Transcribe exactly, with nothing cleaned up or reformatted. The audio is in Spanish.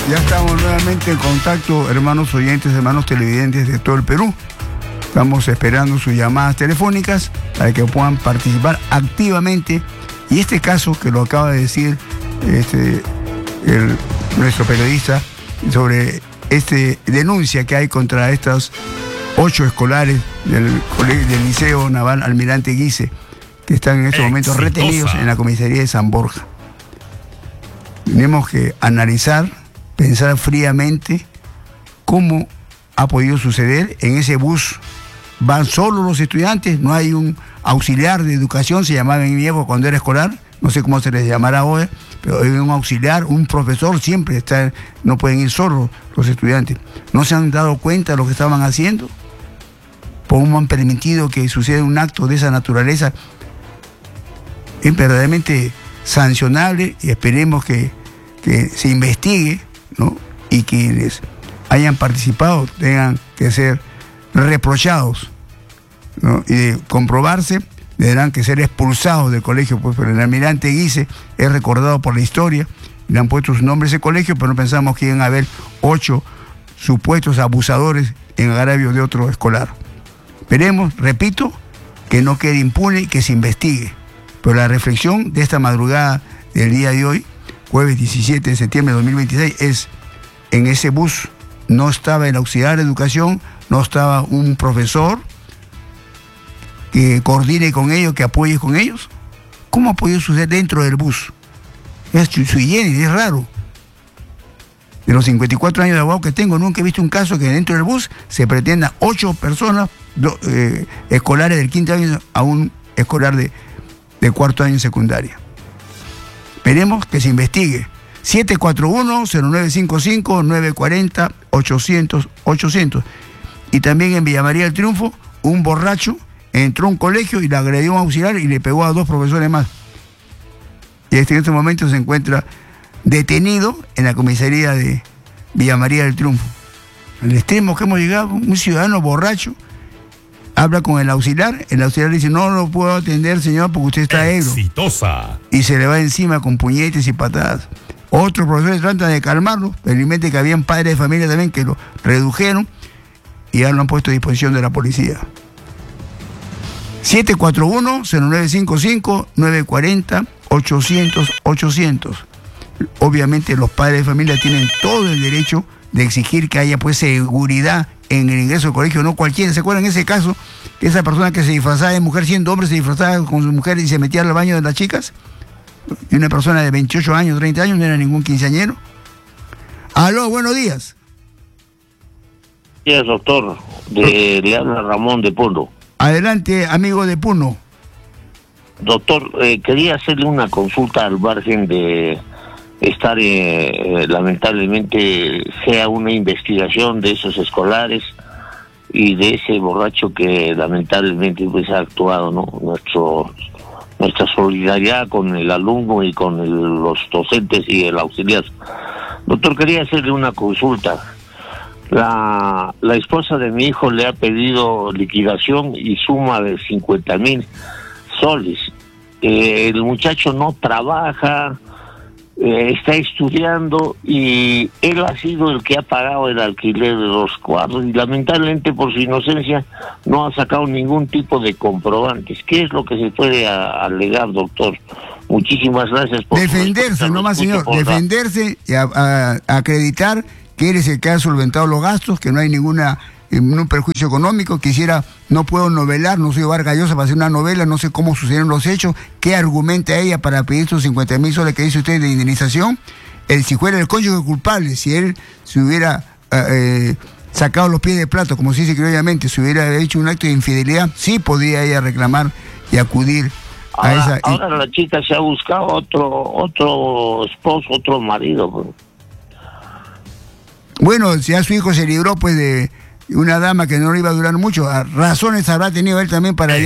Ya estamos nuevamente en contacto, hermanos oyentes, hermanos televidentes de todo el Perú. Estamos esperando sus llamadas telefónicas para que puedan participar activamente. Y este caso que lo acaba de decir este, el, nuestro periodista sobre esta denuncia que hay contra estos ocho escolares del, del Liceo Naval Almirante Guise, que están en estos momentos retenidos en la comisaría de San Borja. Tenemos que analizar, pensar fríamente cómo ha podido suceder. En ese bus van solo los estudiantes, no hay un auxiliar de educación, se llamaba en mi viejo cuando era escolar, no sé cómo se les llamará ahora, pero hay un auxiliar, un profesor, siempre está, no pueden ir solos los estudiantes. ¿No se han dado cuenta de lo que estaban haciendo? ¿Cómo han permitido que suceda un acto de esa naturaleza? Es verdaderamente sancionable y esperemos que, que se investigue, ¿no? Y quienes hayan participado tengan que ser reprochados, ¿no? Y de comprobarse, tendrán que ser expulsados del colegio, pues, pero el Almirante Guise es recordado por la historia, le han puesto su nombre a ese colegio, pero no pensamos que iban a haber ocho supuestos abusadores en agravio de otro escolar. Esperemos, repito, que no quede impune y que se investigue. Pero la reflexión de esta madrugada del día de hoy, jueves diecisiete de septiembre de dos mil veintiséis, es: en ese bus no estaba el auxiliar de educación, no estaba un profesor que coordine con ellos, que apoye con ellos. ¿Cómo ha podido suceder dentro del bus? Es sui generis, es raro. De los cincuenta y cuatro años de abogado que tengo, nunca he visto un caso que dentro del bus se pretendan ocho personas do, eh, escolares del quinto año a un escolar de, de cuarto año en secundaria. Esperemos que se investigue. siete cuatro uno, cero nueve cinco cinco, nueve cuatro cero, ochocientos, ochocientos. Y también en Villa María del Triunfo, un borracho entró a un colegio y le agredió a un auxiliar y le pegó a dos profesores más. Y este, en este momento se encuentra detenido en la comisaría de Villa María del Triunfo. Al extremo que hemos llegado, un ciudadano borracho habla con el auxiliar, el auxiliar dice: no lo puedo atender, señor, porque usted está ebrio. Exitosa. Y se le va encima con puñetes y patadas. Otros profesores tratan de calmarlo, felizmente que habían padres de familia también que lo redujeron y ya lo han puesto a disposición de la policía. siete cuatro uno, cero nueve cinco cinco, nueve cuatro cero, ochocientos, ochocientos. Obviamente los padres de familia tienen todo el derecho de exigir que haya pues seguridad en el ingreso al colegio, no cualquiera. ¿Se acuerdan en ese caso? Esa persona que se disfrazaba de mujer, siendo hombre, se disfrazaba con su mujer y se metía al baño de las chicas. Y una persona de veintiocho años, treinta años, no era ningún quinceañero. Aló, buenos días. Buenos días, doctor. De, le habla Ramón de Puno. Adelante, amigo de Puno. Doctor, eh, quería hacerle una consulta al margen de estar, eh, lamentablemente, sea una investigación de esos escolares y de ese borracho que lamentablemente pues ha actuado, ¿no? Nuestro, nuestra solidaridad con el alumno y con el, los docentes y el auxiliar. Doctor, quería hacerle una consulta. La, la esposa de mi hijo le ha pedido liquidación y suma de cincuenta mil soles. Eh, el muchacho no trabaja, eh, está estudiando y él ha sido el que ha pagado el alquiler de los cuartos y lamentablemente por su inocencia no ha sacado ningún tipo de comprobantes. ¿Qué es lo que se puede a, alegar, doctor? Muchísimas gracias por... Defenderse, no más, señor, defenderse y a, a, a acreditar que eres el que ha solventado los gastos, que no hay ninguna ningún perjuicio económico. Quisiera, no puedo novelar, no soy Vargas Llosa para hacer una novela, no sé cómo sucedieron los hechos, qué argumenta ella para pedir estos cincuenta mil soles que dice usted de indemnización. El, si fuera el cónyuge culpable, si él se hubiera eh, sacado los pies de plato, como se dice criollamente, si hubiera hecho un acto de infidelidad, sí podría ella reclamar y acudir a ahora, esa... Ahora la chica se ha buscado otro, otro esposo, otro marido, pues. Bueno, ya su hijo se libró pues de una dama que no le iba a durar mucho, razones habrá tenido él también para...